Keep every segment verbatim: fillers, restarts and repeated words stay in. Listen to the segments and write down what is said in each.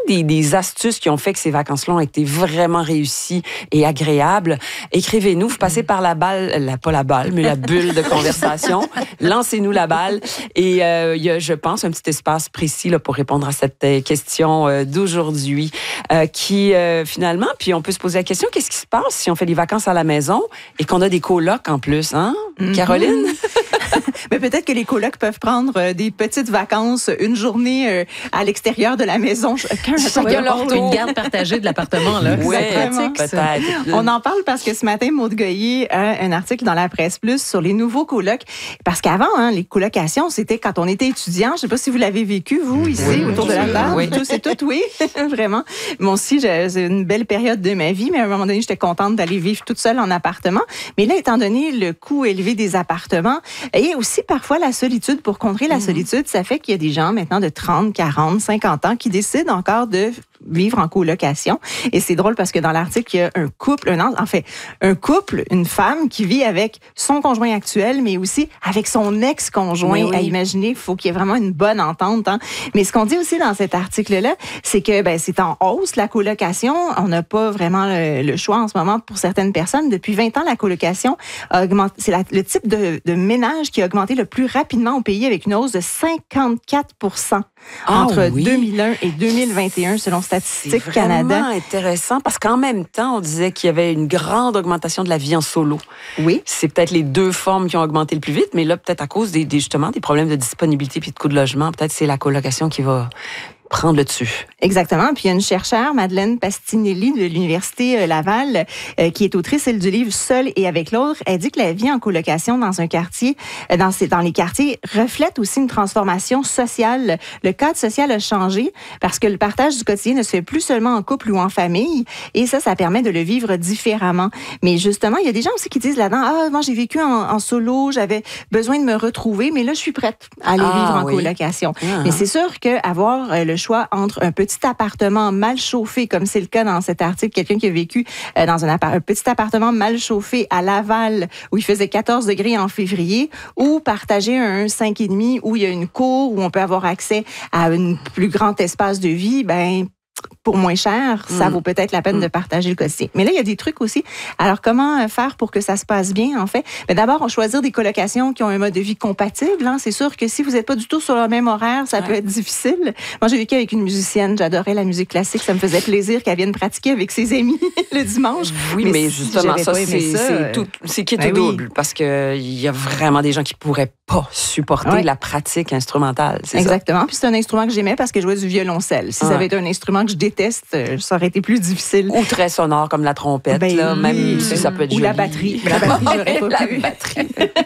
des, des astuces qui ont fait que ces vacances-là ont été vraiment réussies et agréables? Écrivez-nous, vous passez par la balle, la, pas la balle, mais la bulle de conversation. Lancez-nous la balle. Et euh, il y a, je pense, un petit espace précis là, pour répondre à cette euh, question euh, d'aujourd'hui euh, qui, euh, finalement, puis on peut se poser la question, qu'est-ce qui se passe si on fait des vacances à la maison et qu'on a des colocs en plus, hein? Mm-hmm. Caroline? Mais peut-être que les colocs peuvent prendre euh, des petites vacances, une journée euh, à l'extérieur de la maison. Chacun, Chacun leur tour. Une garde partagée de l'appartement, là. Oui, peut-être. On en parle parce que ce matin, Maud Goyer a un article dans la Presse Plus sur les nouveaux colocs. Parce qu'avant, hein, les colocations, c'était quand on était étudiant. Je ne sais pas si vous l'avez vécu, vous, ici, oui, autour de la table. Oui. Tous et toutes, oui, vraiment. Moi aussi, j'ai une belle période de ma vie, mais à un moment donné, j'étais contente d'aller vivre toute seule en appartement. Mais là, étant donné le coût élevé des appartements, et aussi parfois la solitude, pour contrer la mmh. solitude, ça fait qu'il y a des gens maintenant de trente, quarante, cinquante ans qui décident encore de vivre en colocation. Et c'est drôle parce que dans l'article, il y a un couple, un, en fait, un couple, une femme qui vit avec son conjoint actuel, mais aussi avec son ex-conjoint. Oui. À imaginer, il faut qu'il y ait vraiment une bonne entente. Hein. Mais ce qu'on dit aussi dans cet article-là, c'est que ben, c'est en hausse, la colocation. On n'a pas vraiment le, le choix en ce moment pour certaines personnes. Depuis vingt ans, la colocation a augmenté. C'est la, le type de, de ménage qui a augmenté le plus rapidement au pays avec une hausse de cinquante-quatre pour cent ah, entre oui. deux mille un et deux mille vingt et un, selon Statistique Canada. C'est vraiment intéressant parce qu'en même temps, on disait qu'il y avait une grande augmentation de la vie en solo. Oui. C'est peut-être les deux formes qui ont augmenté le plus vite, mais là, peut-être à cause des, des justement des problèmes de disponibilité puis de coût de logement, peut-être c'est la colocation qui va prendre le dessus. Exactement. Puis il y a une chercheure, Madeleine Pastinelli de l'Université Laval, euh, qui est autrice elle, du livre Seul et avec l'autre. Elle dit que la vie en colocation dans un quartier, euh, dans, ces, dans les quartiers, reflète aussi une transformation sociale. Le cadre social a changé parce que le partage du quotidien ne se fait plus seulement en couple ou en famille. Et ça, ça permet de le vivre différemment. Mais justement, il y a des gens aussi qui disent là-dedans, ah, moi j'ai vécu en, en solo, j'avais besoin de me retrouver, mais là je suis prête à aller ah, vivre en oui. colocation. Ah. Mais c'est sûr qu'avoir euh, le choix entre un petit appartement mal chauffé, comme c'est le cas dans cet article, quelqu'un qui a vécu euh, dans un, appart- un petit appartement mal chauffé à Laval, où il faisait quatorze degrés en février, ou partager un cinq virgule cinq où il y a une cour, où on peut avoir accès à un plus grand espace de vie, ben pour moins cher, ça mmh. vaut peut-être la peine mmh. de partager le quotidien. Mais là, il y a des trucs aussi. Alors, comment faire pour que ça se passe bien, en fait? Mais d'abord, on choisir des colocations qui ont un mode de vie compatible. Hein. C'est sûr que si vous n'êtes pas du tout sur le même horaire, ça ouais. peut être difficile. Moi, j'ai vécu avec une musicienne. J'adorais la musique classique. Ça me faisait plaisir qu'elle vienne pratiquer avec ses amis le dimanche. Oui, mais, mais justement, si ça, c'est, ça, c'est, tout, c'est qui est ben tout oui. double. Parce qu'il y a vraiment des gens qui ne pourraient pas supporter ouais. la pratique instrumentale. C'est Exactement. Ça? Puis c'est un instrument que j'aimais parce que je jouais du violoncelle. Si ouais. ça avait été un instrument que je déteste, ça aurait été plus difficile. Ou très sonore comme la trompette, ben, là, même oui. si ça peut être Ou joli. la batterie. La batterie, j'aurais pas la pu. batterie.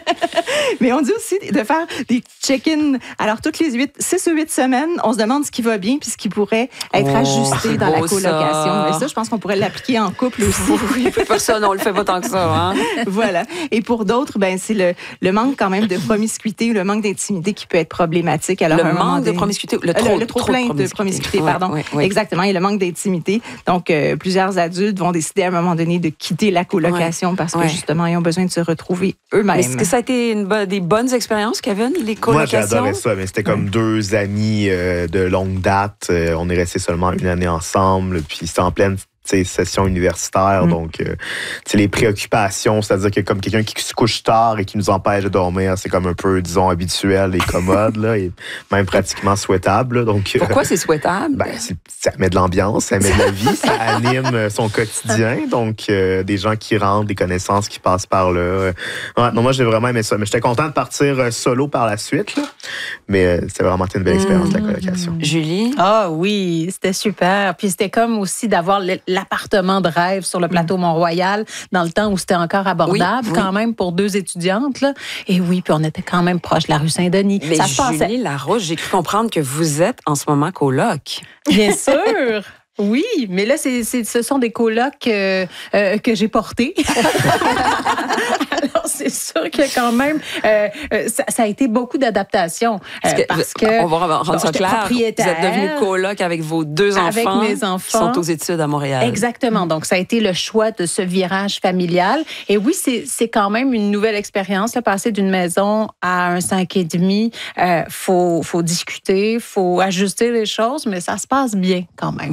Mais on dit aussi de faire des check-in. Alors, toutes les six ou huit semaines, on se demande ce qui va bien puis ce qui pourrait être oh, ajusté dans la colocation. Ça. Mais ça, je pense qu'on pourrait l'appliquer en couple aussi. Oui, personne, on le fait pas tant que ça. Hein? Voilà. Et pour d'autres, ben, c'est le, le manque quand même de promiscuité, le manque d'intimité qui peut être problématique. Alors, le manque de promiscuité, le trop, le, le trop, trop plein de promiscuité, de promiscuité ouais, pardon. Ouais, ouais. Exactement. Et le manque d'intimité. Donc, euh, plusieurs adultes vont décider à un moment donné de quitter la colocation ouais. parce que, ouais. justement, ils ont besoin de se retrouver eux-mêmes. Est-ce que ça a été une bo- des bonnes expériences, Kevin, les colocations? Moi, j'adorais ça, mais c'était comme ouais. deux amis euh, de longue date. Euh, on est restés seulement une année ensemble, puis c'était en pleine session universitaire, mm. donc euh, les préoccupations, c'est-à-dire que comme quelqu'un qui se couche tard et qui nous empêche de dormir, c'est comme un peu, disons, habituel et commode, là, et même pratiquement souhaitable. Là, donc, pourquoi euh, c'est souhaitable? Ben, c'est, ça met de l'ambiance, ça met de la vie, ça anime son quotidien, donc euh, des gens qui rentrent, des connaissances qui passent par là. Ouais, non, moi, j'ai vraiment aimé ça, mais j'étais content de partir solo par la suite, là, mais euh, c'était vraiment une belle expérience, mm. la colocation. Julie? Ah oui, c'était super, puis c'était comme aussi d'avoir le l'appartement de rêve sur le plateau Mont-Royal dans le temps où c'était encore abordable oui, quand oui. même pour deux étudiantes. Là. Et oui, puis on était quand même proche de la rue Saint-Denis. Mais ça Julie se passait. Larouche, j'ai cru comprendre que vous êtes en ce moment coloc. Bien sûr! Oui, mais là, c'est, c'est, ce sont des colocs euh, euh, que j'ai portés. Alors, c'est sûr que quand même, euh, ça, ça a été beaucoup d'adaptation. Euh, que, parce que, on va rendre bon, ça clair. Vous êtes devenu coloc avec vos deux avec enfants, mes enfants qui sont aux études à Montréal. Exactement. Donc, ça a été le choix de ce virage familial. Et oui, c'est, c'est quand même une nouvelle expérience. Là, passer d'une maison à un cinq et demi, euh, faut, faut discuter, faut ajuster les choses, mais ça se passe bien quand même.